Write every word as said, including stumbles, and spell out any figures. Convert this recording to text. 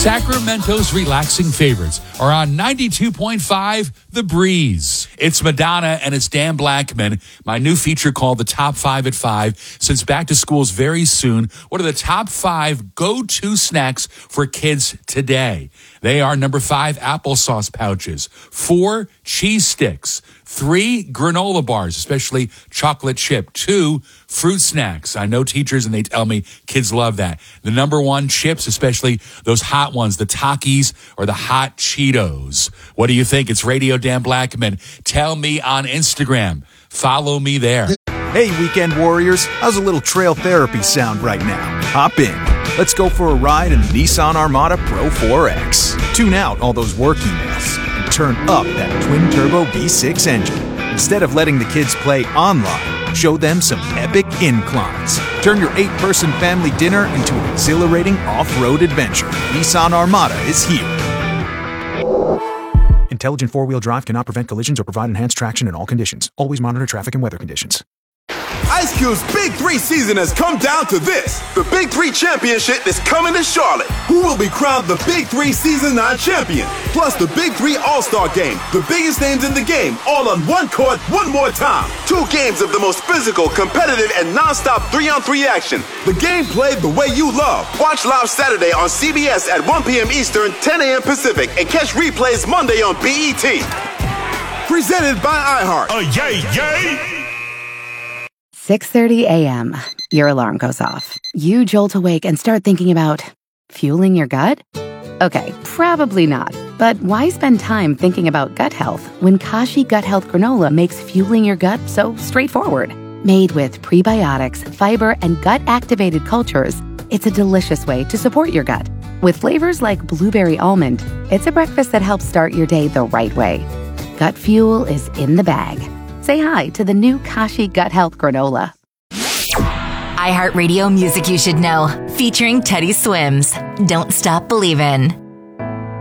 Sacramento's relaxing favorites are on ninety-two point five The Breeze. It's Madonna and it's Dan Blackman. My new feature called The Top Five at Five. Since back to school is very soon, what are the top five go-to snacks for kids today? They are number five, applesauce pouches. Four, cheese sticks. Three, granola bars, especially chocolate chip. Two, fruit snacks. I know teachers and they tell me kids love that. The number one, chips, especially those hot ones, the Takis or the hot Cheetos. What do you think? It's Radio Dan Blackman. Tell me on Instagram. Follow me there. Hey, weekend warriors. How's a little trail therapy sound right now? Hop in. Let's go for a ride in the Nissan Armada Pro four X. Tune out all those work emails and turn up that twin-turbo V six engine. Instead of letting the kids play online, show them some epic inclines. Turn your eight-person family dinner into an exhilarating off-road adventure. Nissan Armada is here. Intelligent four-wheel drive cannot prevent collisions or provide enhanced traction in all conditions. Always monitor traffic and weather conditions. Ice Cube's Big Three season has come down to this. The Big Three Championship is coming to Charlotte. Who will be crowned the Big Three Season nine champion? Plus the Big Three All-Star Game. The biggest names in the game, all on one court, one more time. Two games of the most physical, competitive, and non-stop three-on-three action. The game played the way you love. Watch live Saturday on C B S at one p.m. Eastern, ten a.m. Pacific, and catch replays Monday on B E T. Presented by iHeart. Oh, yay, yay! six thirty a.m. Your alarm goes off. You jolt awake and start thinking about fueling your gut? Okay, probably not. But why spend time thinking about gut health when Kashi Gut Health Granola makes fueling your gut so straightforward? Made with prebiotics, fiber, and gut-activated cultures, it's a delicious way to support your gut. With flavors like blueberry almond, it's a breakfast that helps start your day the right way. Gut fuel is in the bag. Say hi to the new Kashi Gut Health Granola. iHeartRadio Music You Should Know, featuring Teddy Swims. Don't Stop Believin'.